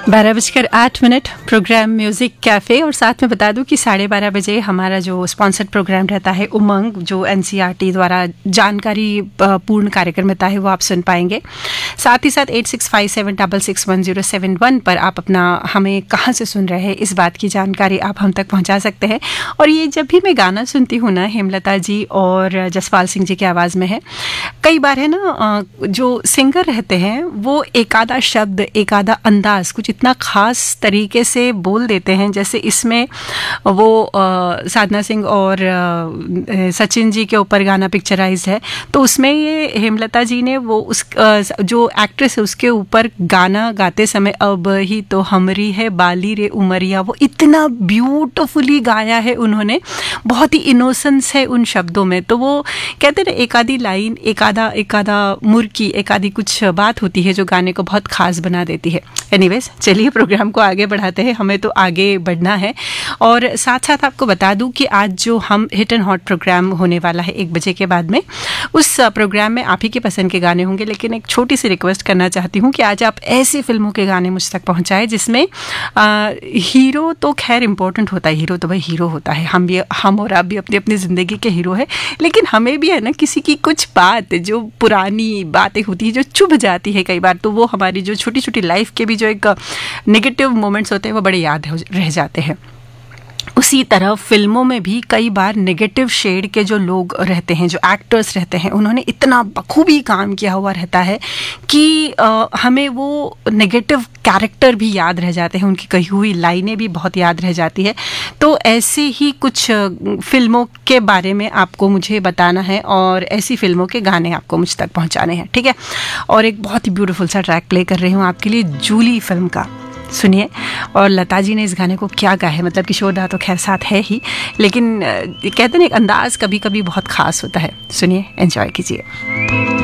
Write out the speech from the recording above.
12:08 programme music cafe. और साथ में बता दूं कि 12:30 बजे हमारा जो स्पॉन्सर्ड प्रोग्राम रहता है उमंग, जो NCERT द्वारा जानकारी पूर्ण कार्यक्रम रहता है, वो आप सुन पाएंगे। साथ ही साथ 8657661071 पर आप अपना हमें कहाँ से सुन रहे हैं इस बात की जानकारी आप हम तक पहुँचा सकते हैं। और ये जब भी मैं गाना सुनती हूँ ना, हेमलता जी और जसपाल सिंह जी की आवाज़ में है, कई बार है ना जो सिंगर रहते हैं वो एक आधा शब्द, एक आधा अंदाज कुछ इतना ख़ास तरीके से बोल देते हैं। जैसे इसमें वो साधना सिंह और सचिन जी के ऊपर गाना पिक्चराइज है, तो उसमें ये हेमलता जी ने वो उस जो एक्ट्रेस है उसके ऊपर गाना गाते समय अब ही तो हमरी है बाली रे उमरिया, वो इतना ब्यूटिफुली गाया है उन्होंने, बहुत ही इनोसेंस है उन शब्दों में। तो वो कहते हैं एक आधी लाइन, एक आधा मुर्की, एक आधी कुछ बात होती है जो गाने को बहुत ख़ास बना देती है। एनीवेज, चलिए प्रोग्राम को आगे बढ़ाते हैं, हमें तो आगे बढ़ना है। और साथ साथ आपको बता दूं कि आज जो हम हिट एंड हॉट प्रोग्राम होने वाला है 1 बजे के बाद में, उस प्रोग्राम में आप ही के पसंद के गाने होंगे। लेकिन एक छोटी सी रिक्वेस्ट करना चाहती हूँ कि आज आप ऐसी फिल्मों के गाने मुझ तक पहुँचाएं जिसमें हीरो तो खैर इम्पोर्टेंट होता है, हीरो तो भाई हीरो होता है, हम और आप भी अपनी अपनी ज़िंदगी के हीरो है, लेकिन हमें भी है ना किसी की कुछ बात, जो पुरानी बातें होती है जो चुभ जाती है कई बार, तो वो हमारी जो छोटी छोटी लाइफ के भी जो एक नेगेटिव मोमेंट्स होते हैं वो बड़े याद रह जाते हैं। उसी तरह फिल्मों में भी कई बार नेगेटिव शेड के जो लोग रहते हैं, जो एक्टर्स रहते हैं, उन्होंने इतना बखूबी काम किया हुआ रहता है कि हमें वो नेगेटिव कैरेक्टर भी याद रह जाते हैं, उनकी कही हुई लाइनें भी बहुत याद रह जाती है। तो ऐसे ही कुछ फिल्मों के बारे में आपको मुझे बताना है और ऐसी फिल्मों के गाने आपको मुझ तक पहुंचाने हैं, ठीक है। और एक बहुत ही ब्यूटीफुल सा ट्रैक प्ले कर रही हूँ आपके लिए, जूली फिल्म का, सुनिए। और लता जी ने इस गाने को क्या गाया है, मतलब किशोर दा तो खैर साथ है ही, लेकिन कहते हैं एक अंदाज कभी कभी बहुत ख़ास होता है। सुनिए, एंजॉय कीजिए।